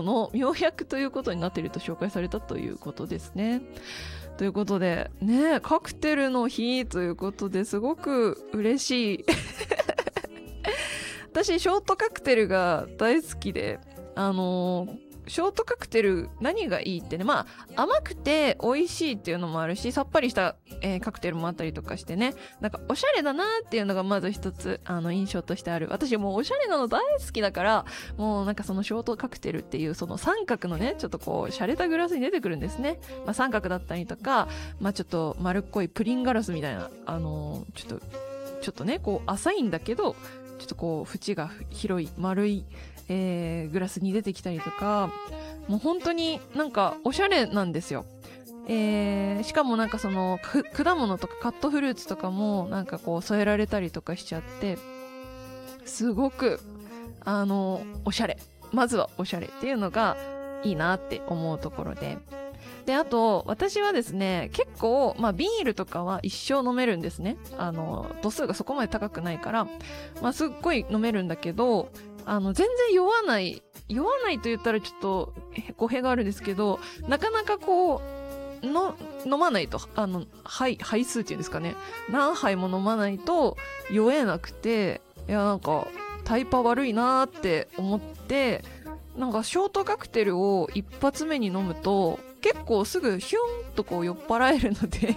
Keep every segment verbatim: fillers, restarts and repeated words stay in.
の妙薬ということになっていると紹介されたということですね。ということでね、カクテルの日ということですごく嬉しい私ショートカクテルが大好きで、あのーショートカクテル何がいいってね、まあ甘くて美味しいっていうのもあるし、さっぱりした、えーカクテルもあったりとかしてね、なんかおしゃれだなっていうのがまず一つあの印象としてある。私もうおしゃれなの大好きだから、もうなんかそのショートカクテルっていうその三角のね、ちょっとこう洒落たグラスに出てくるんですね。まあ三角だったりとか、まあちょっと丸っこいプリンガラスみたいな、あのー、ちょっとちょっとねこう浅いんだけど、ちょっとこう縁が広い丸いえー、グラスに出てきたりとか、もう本当になんかおしゃれなんですよ。えー、しかもなんかその果物とかカットフルーツとかもなんかこう添えられたりとかしちゃって、すごくあのおしゃれ、まずはおしゃれっていうのがいいなって思うところで、であと私はですね結構、まあ、ビールとかは一生飲めるんですね。あの度数がそこまで高くないから、まあ、すっごい飲めるんだけど、あの全然酔わない酔わないと言ったらちょっと語弊があるんですけど、なかなかこうの飲まないと、あの杯杯数っていうんですかね、何杯も飲まないと酔えなくて、いやなんかタイパ悪いなーって思って、なんかショートカクテルを一発目に飲むと結構すぐヒュンとこう酔っ払えるので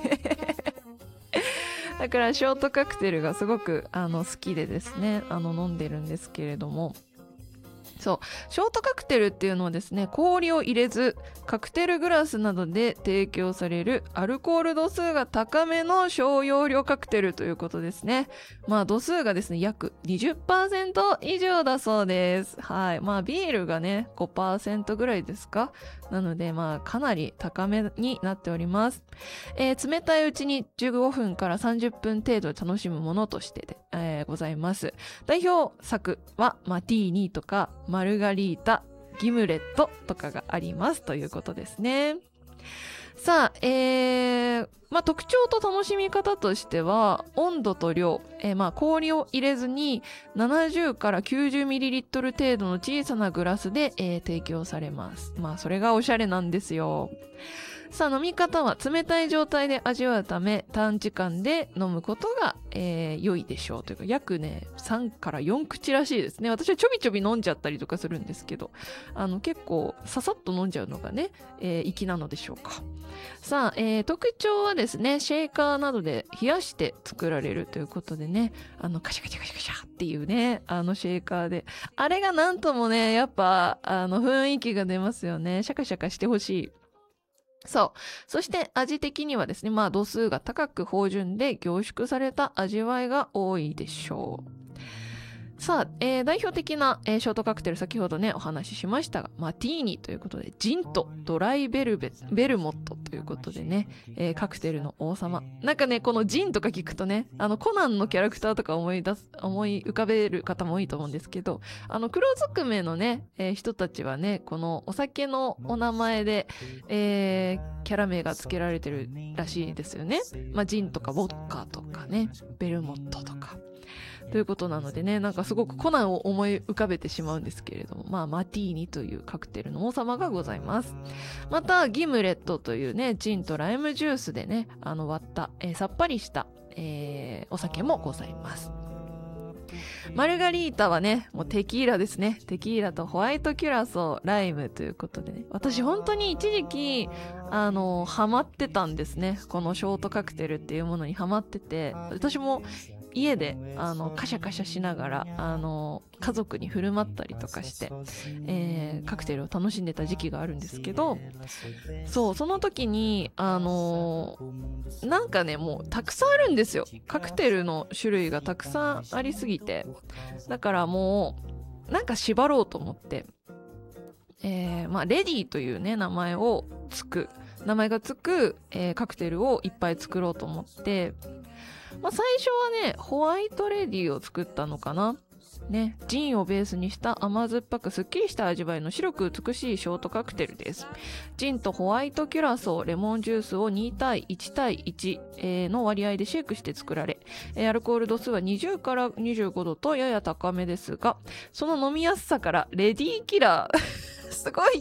だからショートカクテルがすごくあの好きでですね、あの飲んでるんですけれども、そうショートカクテルっていうのはですね、氷を入れずカクテルグラスなどで提供されるアルコール度数が高めの小容量カクテルということですね。まあ度数がですね約 にじゅっパーセント 以上だそうです。はい、まあビールがね ごパーセント ぐらいですか。なのでまあかなり高めになっております。えー、冷たいうちにじゅうごふんからさんじゅっぷん程度楽しむものとしてで、えー、ございます。代表作はマティーニとかマルガリータ、ギムレットとかがありますということですね。さあ、えー、まあ特徴と楽しみ方としては温度と量、えー、まあ氷を入れずにななじゅうから きゅうじゅうミリリットル 程度の小さなグラスで、えー、提供されます。まあそれがおしゃれなんですよ。さあ飲み方は冷たい状態で味わうため短時間で飲むことが、えー、良いでしょうというか、約ねさんからよん口らしいですね。私はちょびちょび飲んじゃったりとかするんですけど、あの結構ささっと飲んじゃうのがね、えー、粋なのでしょうか。さあ、えー、特徴はですね、シェーカーなどで冷やして作られるということでね、あのカシャカシャカシャカシャっていうね、あのシェーカーで、あれがなんともね、やっぱあの雰囲気が出ますよね。シャカシャカしてほしい。そう。そして味的にはですね、まあ度数が高く芳醇で凝縮された味わいが多いでしょう。さあ、えー、代表的な、えー、ショートカクテル、先ほどねお話ししましたが、マティーニということでジンとドライベルベベルモットということでね、えー、カクテルの王様。なんかねこのジンとか聞くとね、あのコナンのキャラクターとか思い出す思い浮かべる方も多いと思うんですけど、あの黒ずくめのね、えー、人たちはねこのお酒のお名前で、えー、キャラ名が付けられてるらしいですよね。まあジンとかウォッカとかね、ベルモットとかということなのでね、なんかすごくコナンを思い浮かべてしまうんですけれども、まあマティーニというカクテルの王様がございます。またギムレットというね、ジンとライムジュースでね、あの割った、えー、さっぱりした、えー、お酒もございます。マルガリータはね、もうテキーラですね。テキーラとホワイトキュラソー、ライムということでね、私本当に一時期あのハマってたんですね。このショートカクテルっていうものにハマってて、私も家であのカシャカシャしながらあの家族に振る舞ったりとかして、えー、カクテルを楽しんでた時期があるんですけど、そうその時にあのなんかねもうたくさんあるんですよ。カクテルの種類がたくさんありすぎて、だからもうなんか縛ろうと思って、えー、まあレディーというね名前をつく名前がつく、えー、カクテルをいっぱい作ろうと思って、まあ、最初はねホワイトレディーを作ったのかなね、ジンをベースにした甘酸っぱくすっきりした味わいの白く美しいショートカクテルです。ジンとホワイトキュラソー、レモンジュースをに対いち対いち、えー、の割合でシェイクして作られ、えー、アルコール度数はにじゅうからにじゅうごどとやや高めですが、その飲みやすさからレディーキラーすごい